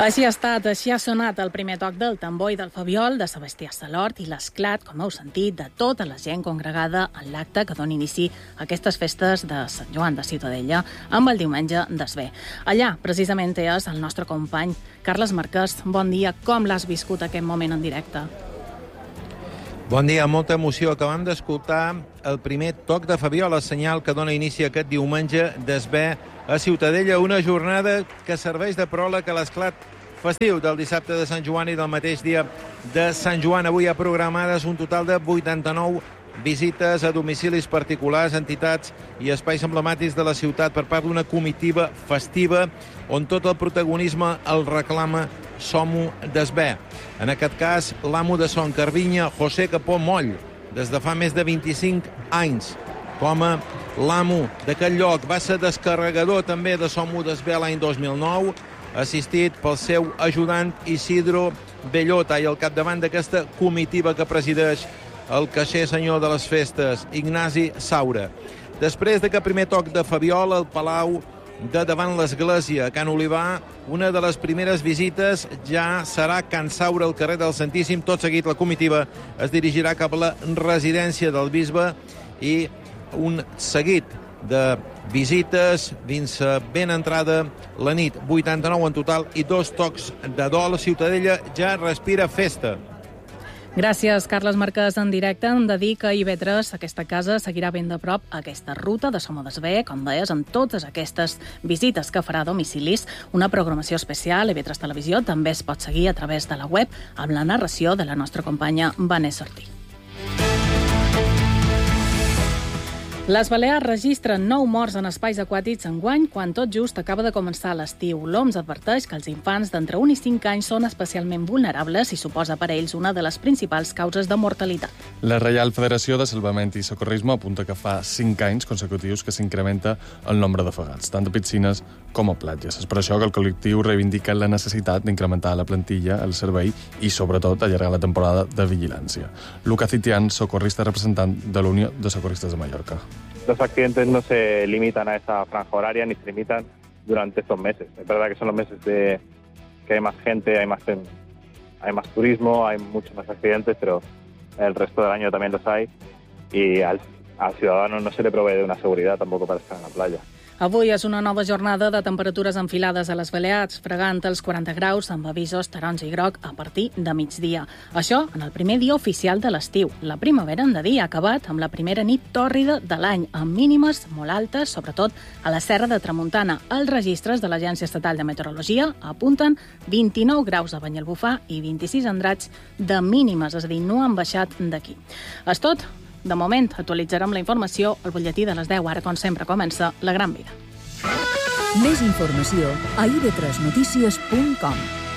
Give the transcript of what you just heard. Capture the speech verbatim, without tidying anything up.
Així ha estat, així ha sonat el primer toc del tambor i del Fabiol de Sebastià Salort i l'esclat, com heu sentit, de tota la gent congregada en l'acte que dona inici a aquestes festes de Sant Joan de Ciutadella amb el diumenge d'Esver. Allà, precisament, és el nostre company Carles Marquès. Bon dia, com l'has viscut aquest moment en directe? Bon dia, molta emoció. Acabam d'escoltar el primer toc de Fabiol, el senyal que dona inici aquest diumenge d'Esver a Ciutadella, una jornada que serveix de pròleg a l'esclat festiu del dissabte de Sant Joan i del mateix dia de Sant Joan. Avui hi ha programades un total de vuitanta-nou visites a domicilis particulars, entitats i espais emblemàtics de la ciutat per part d'una comitiva festiva on tot el protagonisme el reclama Som-ho d'Esver. En aquest cas, l'amo de Son Carvinya, José Capó Moll, des de fa més de vint-i-cinc anys. Com a l'amo d'aquest lloc, va ser descarregador també de Som-ho d'Esver l'any dos mil nou, assistit pel seu ajudant Isidro Bellota i al capdavant d'aquesta comitiva que presideix el caixer senyor de les festes, Ignasi Saura. Després d'aquest primer toc de Fabiol, al Palau de davant l'església, a Can Olivar, una de les primeres visites ja serà Can Saura, al carrer del Santíssim. Tot seguit la comitiva es dirigirà cap a la residència del bisbe i un seguit de visites fins a ben entrada la nit. vuitanta-nou en total i dos tocs de dol. Ciutadella ja respira festa. Gràcies, Carles Marquès, en directe. Hem de dir que a I V tres aquesta casa seguirà ben de prop aquesta ruta de Som-ho d'Esver, com deies, en totes aquestes visites que farà a domicilis. Una programació especial a I V tres Televisió també es pot seguir a través de la web amb la narració de la nostra companya Vanessa Ortí. Les Balears registren nou morts en espais aquàtics enguany quan tot just acaba de començar l'estiu. L'O M S adverteix que els infants d'entre un i cinc anys són especialment vulnerables i suposa per a ells una de les principals causes de mortalitat. La Reial Federació de Salvament i Socorrisme apunta que fa cinc anys consecutius que s'incrementa el nombre d'afegats, tant a piscines com a platges. És per això que el col·lectiu reivindica la necessitat d'incrementar la plantilla, el servei i, sobretot, allargar la temporada de vigilància. Luca Citián, socorrista representant de la Unió de Socorristes de Mallorca. Los accidentes no se limitan a esa franja horaria ni se limitan durante estos meses. Es verdad que son los meses de que hay más gente, hay más, hay más turismo, hay muchos más accidentes, pero el resto del año también los hay y al, al ciudadano no se le provee de una seguridad tampoco para estar en la playa. Avui és una nova jornada de temperatures enfilades a les Balears, fregant els quaranta graus amb avisos taronja i groc a partir de migdia. Això en el primer dia oficial de l'estiu. La primavera, hem de dir, ha acabat amb la primera nit tòrrida de l'any, amb mínimes molt altes, sobretot a la Serra de Tramuntana. Els registres de l'Agència Estatal de Meteorologia apunten vint-i-nou graus a Banyalbufar i vint-i-sis Andratx de mínimes, és a dir, no han baixat d'aquí. És tot. De moment, actualitzarem la informació al butlletí de les deu. Ara, com sempre, comença La Gran Vida. Més informació a i v tres notícies punt com.